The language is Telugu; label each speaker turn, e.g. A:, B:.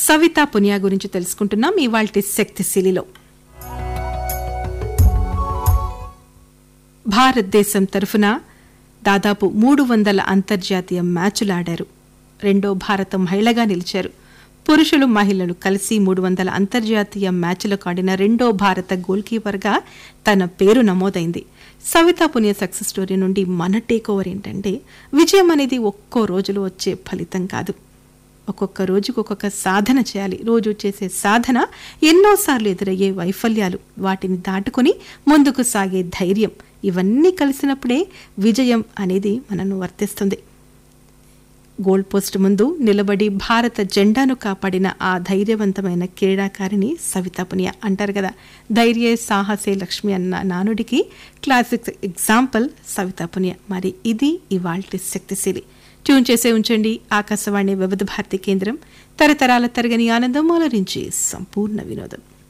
A: సవితా పునియా గురించి తెలుసుకుంటున్నాం ఇవాల్టి శక్తిశీలిలో. భారతదేశం తరఫున దాదాపు 300 అంతర్జాతీయ మ్యాచ్లు ఆడారు. రెండో భారత మహిళగా నిలిచారు. పురుషులు మహిళలు కలిసి 300 అంతర్జాతీయ మ్యాచ్లకు ఆడిన రెండో భారత గోల్ కీపర్గా తన పేరు నమోదైంది. సవితా పునియా సక్సెస్ స్టోరీ నుండి మన టేక్ ఓవర్ ఏంటంటే, విజయం అనేది ఒక్కో రోజులో వచ్చే ఫలితం కాదు. ఒక్కొక్క రోజుకు ఒక్కొక్క సాధన చేయాలి. రోజు చేసే సాధన, ఎన్నోసార్లు ఎదురయ్యే వైఫల్యాలు, వాటిని దాటుకుని ముందుకు సాగే ధైర్యం, ఇవన్నీ కలిసినప్పుడే విజయం అనేది మనను వర్తిస్తుంది. గోల్ పోస్ట్ ముందు నిలబడి భారత జెండాను కాపాడిన ఆ ధైర్యవంతమైన క్రీడాకారిణి సవితా పునియా. అంటారు కదా, ధైర్యే సాహసే లక్ష్మి అన్న నానుడికి క్లాసిక్ ఎగ్జాంపుల్ సవితా పునియా. మరి ఇది ఇవాల్టి శక్తిశీలి. ట్యూన్ చేసే ఉంచండి ఆకాశవాణి వివిధ భారతి కేంద్రం. తరతరాల తరగని ఆనందం అలరించి సంపూర్ణ వినోదం.